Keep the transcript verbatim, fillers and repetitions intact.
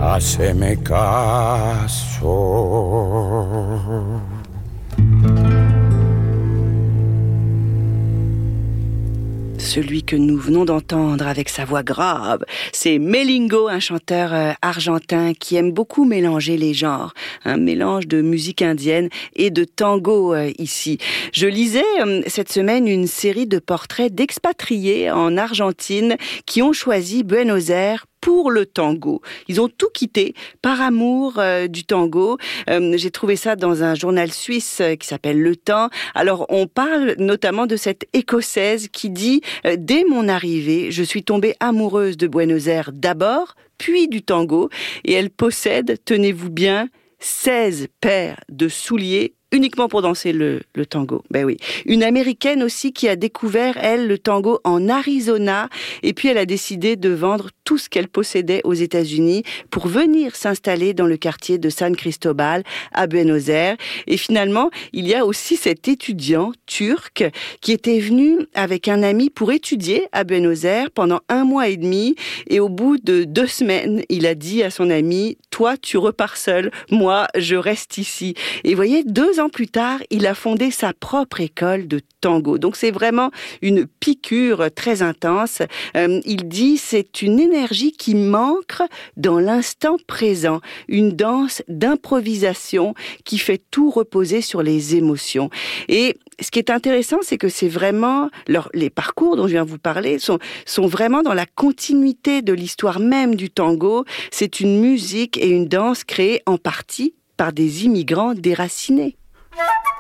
haceme caso. Celui que nous venons d'entendre avec sa voix grave, c'est Melingo, un chanteur euh, argentin qui aime beaucoup mélanger les genres, un mélange de musique indienne et de tango euh, ici. Je lisais euh, cette semaine une série de portraits d'expatriés en Argentine qui ont choisi Buenos Aires pour le tango. Ils ont tout quitté par amour euh, du tango. Euh, j'ai trouvé ça dans un journal suisse euh, qui s'appelle Le Temps. Alors, on parle notamment de cette Écossaise qui dit euh, « Dès mon arrivée, je suis tombée amoureuse de Buenos Aires d'abord, puis du tango. Et elle possède, tenez-vous bien, seize paires de souliers uniquement pour danser le, le tango. Ben oui. Une Américaine aussi qui a découvert, elle, le tango en Arizona. Et puis, elle a décidé de vendre tout ce qu'elle possédait aux États-Unis pour venir s'installer dans le quartier de San Cristobal à Buenos Aires. Et finalement, il y a aussi cet étudiant turc qui était venu avec un ami pour étudier à Buenos Aires pendant un mois et demi. Et au bout de deux semaines, il a dit à son ami « Toi, tu repars seul. Moi, je reste ici. » Et vous voyez, deux ans plus tard, il a fondé sa propre école de tango. Donc c'est vraiment une piqûre très intense. Euh, il dit c'est une énergie qui manque dans l'instant présent, une danse d'improvisation qui fait tout reposer sur les émotions. Et ce qui est intéressant, c'est que c'est vraiment leur, les parcours dont je viens de vous parler sont sont vraiment dans la continuité de l'histoire même du tango. C'est une musique et une danse créée en partie par des immigrants déracinés.